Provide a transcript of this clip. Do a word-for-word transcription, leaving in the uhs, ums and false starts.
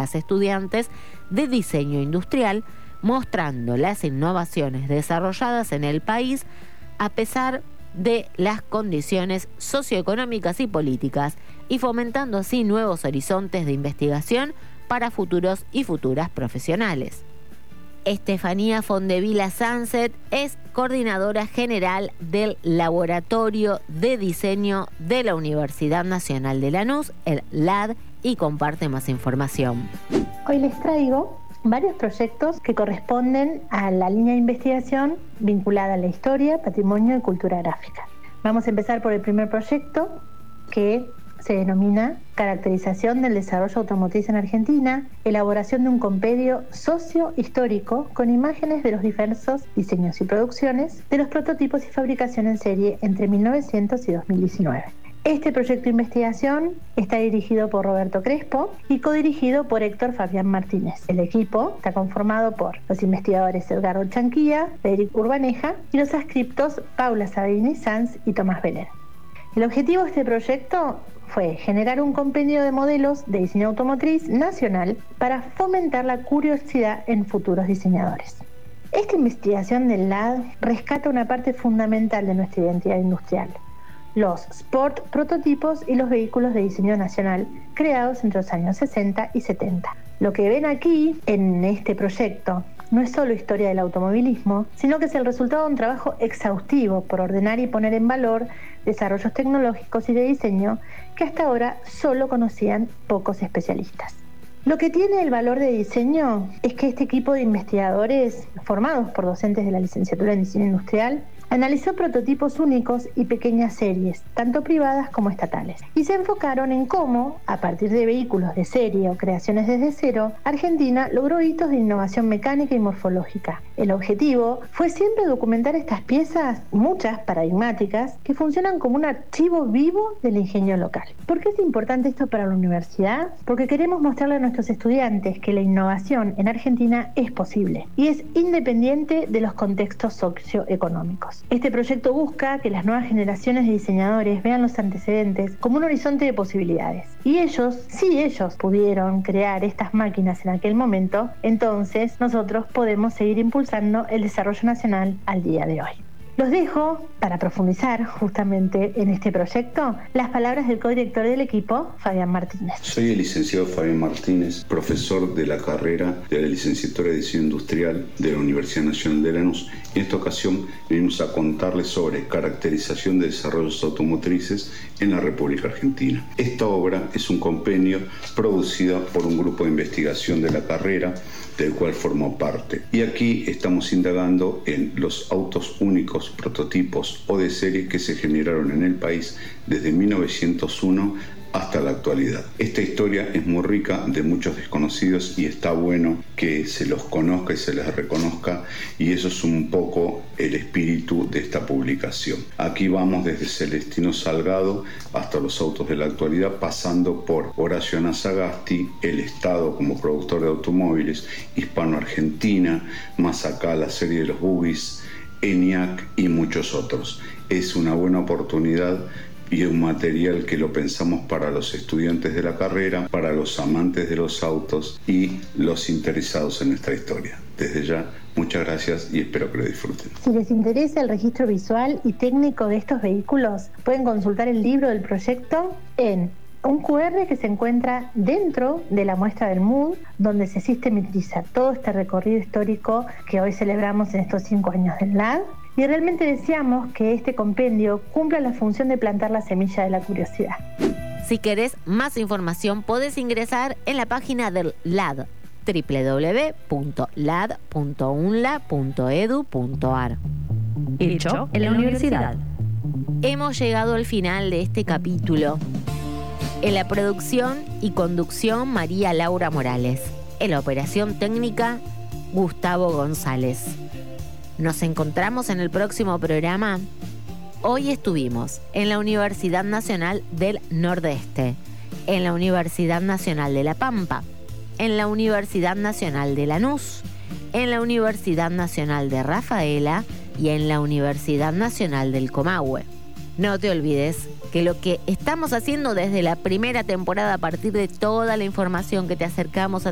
las estudiantes de diseño industrial, mostrando las innovaciones desarrolladas en el país a pesar de las condiciones socioeconómicas y políticas, y fomentando así nuevos horizontes de investigación para futuros y futuras profesionales. Estefanía Fondevila Sunset es coordinadora general del Laboratorio de Diseño de la Universidad Nacional de Lanús, el L A D, y comparte más información. Hoy les traigo varios proyectos que corresponden a la línea de investigación vinculada a la historia, patrimonio y cultura gráfica. Vamos a empezar por el primer proyecto, que se denomina Caracterización del desarrollo automotriz en Argentina, elaboración de un compendio socio-histórico con imágenes de los diversos diseños y producciones de los prototipos y fabricación en serie entre mil novecientos y dos mil diecinueve. Este proyecto de investigación está dirigido por Roberto Crespo y codirigido por Héctor Fabián Martínez. El equipo está conformado por los investigadores Edgardo Chanquía, Federico Urbaneja y los adscriptos Paula Sabini Sanz y Tomás Belén. El objetivo de este proyecto fue generar un compendio de modelos de diseño automotriz nacional para fomentar la curiosidad en futuros diseñadores. Esta investigación del L A D rescata una parte fundamental de nuestra identidad industrial: los sport prototipos y los vehículos de diseño nacional creados entre los años sesenta y setenta. Lo que ven aquí en este proyecto no es solo historia del automovilismo, sino que es el resultado de un trabajo exhaustivo por ordenar y poner en valor desarrollos tecnológicos y de diseño que hasta ahora solo conocían pocos especialistas. Lo que tiene el valor de diseño es que este equipo de investigadores, formados por docentes de la licenciatura en diseño industrial, analizó prototipos únicos y pequeñas series, tanto privadas como estatales, y se enfocaron en cómo, a partir de vehículos de serie o creaciones desde cero, Argentina logró hitos de innovación mecánica y morfológica. El objetivo fue siempre documentar estas piezas, muchas paradigmáticas, que funcionan como un archivo vivo del ingenio local. ¿Por qué es importante esto para la universidad? Porque queremos mostrarle a nuestros estudiantes que la innovación en Argentina es posible y es independiente de los contextos socioeconómicos. Este proyecto busca que las nuevas generaciones de diseñadores vean los antecedentes como un horizonte de posibilidades. Y ellos, si ellos pudieron crear estas máquinas en aquel momento, entonces nosotros podemos seguir impulsando el desarrollo nacional al día de hoy. Los dejo para profundizar justamente en este proyecto las palabras del codirector del equipo, Fabián Martínez. Soy el licenciado Fabián Martínez, profesor de la carrera de la licenciatura de Diseño Industrial de la Universidad Nacional de Lanús. En esta ocasión venimos a contarles sobre caracterización de desarrollos automotrices en la República Argentina. Esta obra es un compendio producido por un grupo de investigación de la carrera del cual formó parte. Y aquí estamos indagando en los autos únicos, prototipos o de serie que se generaron en el país desde mil novecientos uno hasta la actualidad. Esta historia es muy rica de muchos desconocidos y está bueno que se los conozca y se les reconozca, y eso es un poco el espíritu de esta publicación. Aquí vamos desde Celestino Salgado hasta los autos de la actualidad, pasando por Horacio Anasagasti, el Estado como productor de automóviles, Hispano-Argentina, más acá la serie de los Buggies, ENIAC y muchos otros. Es una buena oportunidad y un material que lo pensamos para los estudiantes de la carrera, para los amantes de los autos y los interesados en nuestra historia. Desde ya, muchas gracias y espero que lo disfruten. Si les interesa el registro visual y técnico de estos vehículos, pueden consultar el libro del proyecto en un cu erre que se encuentra dentro de la muestra del M U D, donde se sistematiza todo este recorrido histórico que hoy celebramos en estos cinco años del L A D. Y realmente deseamos que este compendio cumpla la función de plantar la semilla de la curiosidad. Si querés más información, podés ingresar en la página del L A D, doble u doble u doble u punto lad punto unla punto edu punto ar. Hecho en la universidad. Hemos llegado al final de este capítulo. En la producción y conducción, María Laura Morales. En la operación técnica, Gustavo González. Nos encontramos en el próximo programa. Hoy estuvimos en la Universidad Nacional del Nordeste, en la Universidad Nacional de La Pampa, en la Universidad Nacional de Lanús, en la Universidad Nacional de Rafaela y en la Universidad Nacional del Comahue. No te olvides que lo que estamos haciendo desde la primera temporada, a partir de toda la información que te acercamos a